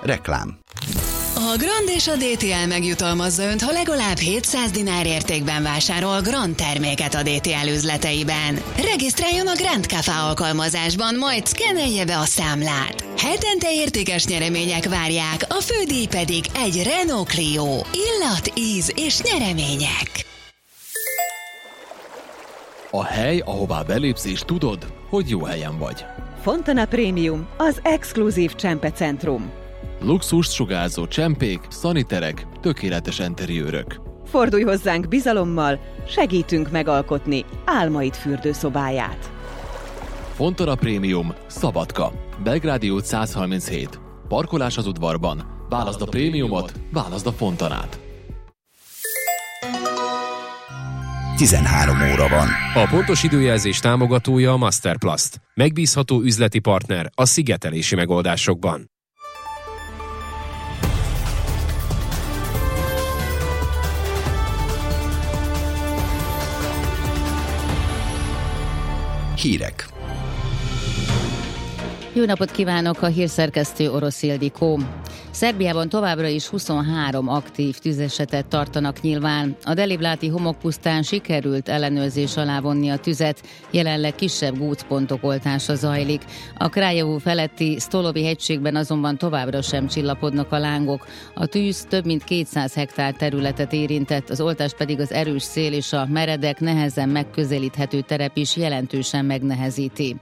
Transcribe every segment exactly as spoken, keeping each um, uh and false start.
Reklám. A Grand és a dé té el megjutalmazza Önt, ha legalább hétszáz dinár értékben vásárol Grand terméket a dé té el üzleteiben. Regisztráljon a Grand Café alkalmazásban, majd szkennelje be a számlát. Hetente értékes nyeremények várják, a fődíj pedig egy Renault Clio. Illat, íz és nyeremények. A hely, ahová belépsz és tudod, hogy jó helyen vagy. Fontana Premium, az exkluzív csempecentrum. Luxust sugárzó csempék, szaniterek, tökéletes enteriőrök. Fordulj hozzánk bizalommal, segítünk megalkotni álmaid fürdőszobáját. Fontana Premium, Szabadka, Belgrádi út száz harminchét. Parkolás az udvarban. Válaszd a prémiumot, válaszd a Fontanát. tizenhárom óra van. A pontos időjelzés támogatója a Masterplast. Megbízható üzleti partner a szigetelési megoldásokban. Hírek. Jó napot kívánok, a hírszerkesztő Orosz Ildikó. Szerbiában továbbra is huszonhárom aktív tüzesetet tartanak nyilván. A Delibláti homokpusztán sikerült ellenőrzés alá vonni a tüzet, jelenleg kisebb gócpontok oltása zajlik. A Krajevú feletti Stolovi hegységben azonban továbbra sem csillapodnak a lángok. A tűz több mint kétszáz hektár területet érintett, az oltás pedig az erős szél és a meredek, nehezen megközelíthető terep is jelentősen megnehezíti.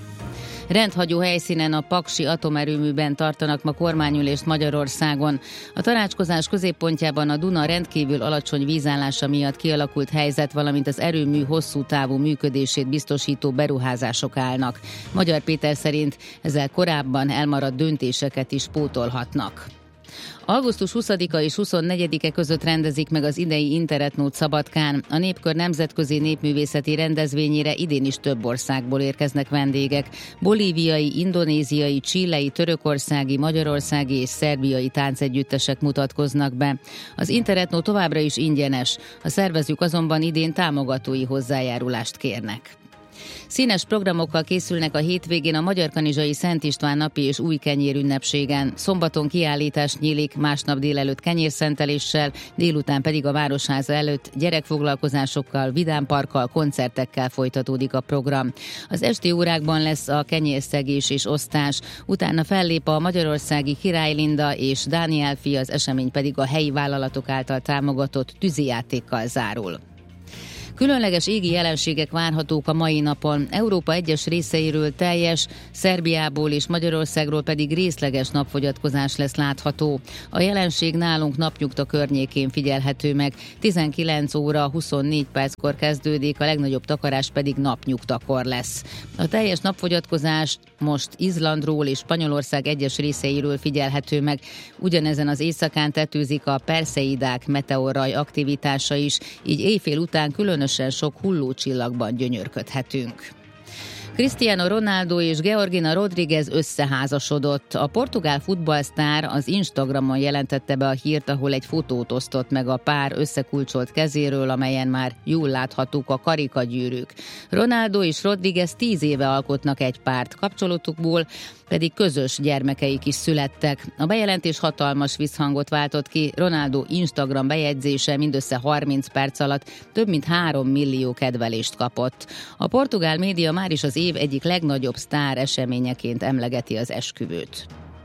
Rendhagyó helyszínen, a paksi atomerőműben tartanak ma kormányülést Magyarországon. A tanácskozás középpontjában a Duna rendkívül alacsony vízállása miatt kialakult helyzet, valamint az erőmű hosszú távú működését biztosító beruházások állnak. Magyar Péter szerint ezzel korábban elmaradt döntéseket is pótolhatnak. augusztus huszadika és huszonnegyedike között rendezik meg az idei Interetnót Szabadkán. A Népkör nemzetközi népművészeti rendezvényére idén is több országból érkeznek vendégek. Bolíviai, indonéziai, chilei, törökországi, magyarországi és szerbiai táncegyüttesek mutatkoznak be. Az Interetnó továbbra is ingyenes, a szervezők azonban idén támogatói hozzájárulást kérnek. Színes programokkal készülnek a hétvégén a Magyarkanizsai Szent István napi és új kenyér ünnepségen. Szombaton kiállítás nyílik, másnap délelőtt kenyérszenteléssel, délután pedig a Városháza előtt gyerekfoglalkozásokkal, vidámparkkal, koncertekkel folytatódik a program. Az esti órákban lesz a kenyérszegés és osztás, utána fellép a magyarországi Király Linda és Dániel fia, az esemény pedig a helyi vállalatok által támogatott tűzijátékkal zárul. Különleges égi jelenségek várhatók a mai napon. Európa egyes részeiről teljes, Szerbiából és Magyarországról pedig részleges napfogyatkozás lesz látható. A jelenség nálunk napnyugta környékén figyelhető meg. tizenkilenc óra huszonnégy perckor kezdődik, a legnagyobb takarás pedig napnyugtakor lesz. A teljes napfogyatkozás most Izlandról és Spanyolország egyes részeiről figyelhető meg. Ugyanezen az éjszakán tetőzik a Perseidák meteorraj aktivitása is, így éjfél után különösen sok hullócsillagban gyönyörködhetünk. Cristiano Ronaldo és Georgina Rodriguez összeházasodott. A portugál futballsztár az Instagramon jelentette be a hírt, ahol egy fotót osztott meg a pár összekulcsolt kezéről, amelyen már jól láthatók a karikagyűrűk. Ronaldo és Rodriguez tíz éve alkotnak egy párt, kapcsolatukból pedig közös gyermekeik is születtek. A bejelentés hatalmas visszhangot váltott ki, Ronaldo Instagram bejegyzése mindössze harminc perc alatt több mint három millió kedvelést kapott. A portugál média már is az év egyik legnagyobb sztár eseményeként emlegeti az esküvőt.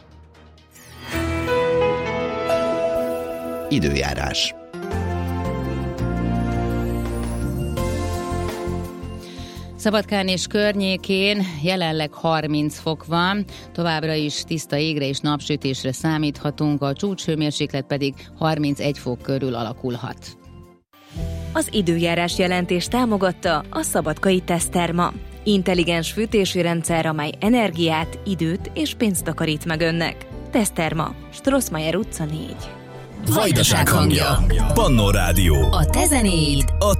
Időjárás. Szabadkán és környékén jelenleg harminc fok van, továbbra is tiszta égre és napsütésre számíthatunk, a csúcshőmérséklet pedig harmincegy fok körül alakulhat. Az időjárás jelentést támogatta a Szabadkai Teszterma. Intelligens fűtési rendszer, amely energiát, időt és pénzt takarít meg önnek. Teszterma, Strossmayer utca négy. Vajdaság hangja. Pannó Rádió. A te zenéid. A